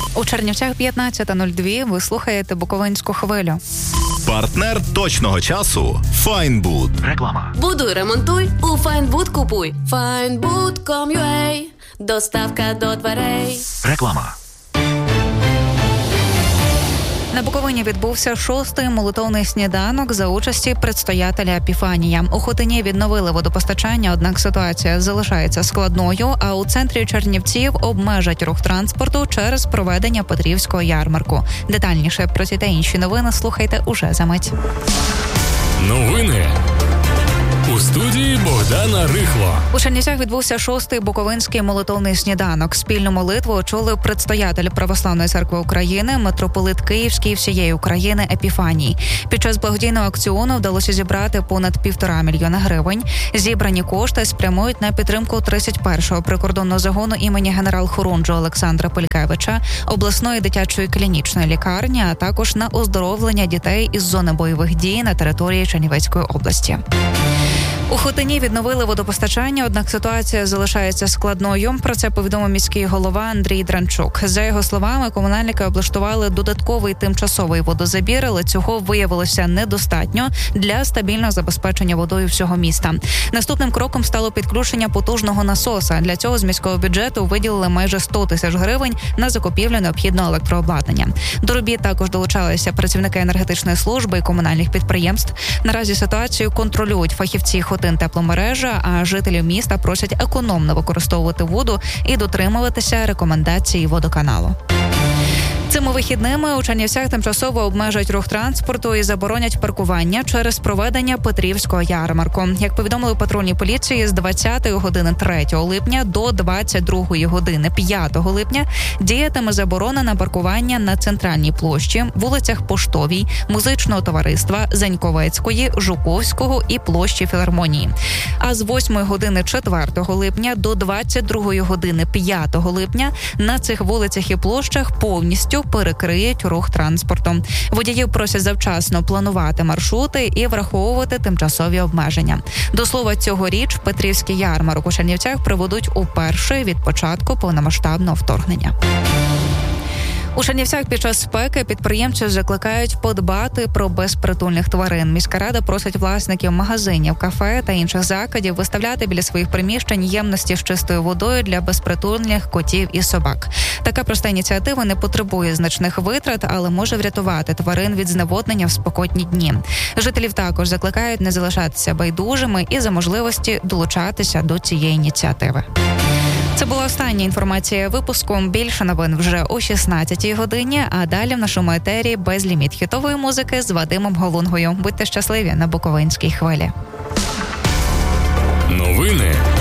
У Чернівцях 15:02. Ви слухаєте Буковинську хвилю. Партнер точного часу – Файнбуд. Реклама. Будуй, ремонтуй, у Файнбуд купуй. Findbood.com.ua. Доставка до дверей. Реклама. На Буковині відбувся 6-й молитовний сніданок за участі предстоятеля Епіфанія. У Хотині відновили водопостачання, однак ситуація залишається складною, а у центрі Чернівців обмежать рух транспорту через проведення Петрівського ярмарку. Детальніше про ці та інші новини слухайте уже за мить. Новини. У студії Богдана Рихло. У Чернівцях відбувся 6-й Буковинський молитовний сніданок. Спільну молитву очолив предстоятель Православної церкви України, митрополит Київський всієї України Епіфаній. Під час благодійного акціону вдалося зібрати понад 1,5 мільйона гривень. Зібрані кошти спрямують на підтримку 31-го прикордонного загону імені генерал-хорунжого Олександра Пелькевича, обласної дитячої клінічної лікарні, а також на оздоровлення дітей із зони бойових дій на території Чернівецької області. У Хотині відновили водопостачання, однак ситуація залишається складною. Про це повідомив міський голова Андрій Дранчук. За його словами, комунальники облаштували додатковий тимчасовий водозабір, але цього виявилося недостатньо для стабільного забезпечення водою всього міста. Наступним кроком стало підключення потужного насоса. Для цього з міського бюджету виділили майже 100 тисяч гривень на закупівлю необхідного електрообладнання. До робіт також долучалися працівники енергетичної служби і комунальних підприємств. Наразі ситуацію контролюють фахівці Хотин-тепломережа, а жителів міста просять економно використовувати воду і дотримуватися рекомендацій водоканалу. Цими вихідними у Чернівцях тимчасово обмежать рух транспорту і заборонять паркування через проведення Петрівського ярмарку. Як повідомили у патрульній поліції, з 20-ї години 3 липня до 22-ї години 5 липня діятиме заборона на паркування на Центральній площі, вулицях Поштовій, Музичного товариства, Заньковецької, Жуковського і площі Філармонії. А з 8-ї години 4 липня до 22-ї години 5 липня на цих вулицях і площах повністю перекриють рух транспортом. Водіїв просять завчасно планувати маршрути і враховувати тимчасові обмеження. До слова, цьогоріч Петрівський ярмарок у Чернівцях проведуть уперше від початку повномасштабного вторгнення. У Чернівцях під час спеки підприємців закликають подбати про безпритульних тварин. Міська рада просить власників магазинів, кафе та інших закладів виставляти біля своїх приміщень ємності з чистою водою для безпритульних котів і собак. Така проста ініціатива не потребує значних витрат, але може врятувати тварин від зневоднення в спекотні дні. Жителів також закликають не залишатися байдужими і за можливості долучатися до цієї ініціативи. Це була остання інформація випуску. Більше новин вже о 16-й годині, а далі в нашому етері безліміт хітової музики з Вадимом Голунгою. Будьте щасливі на Буковинській хвилі. Новини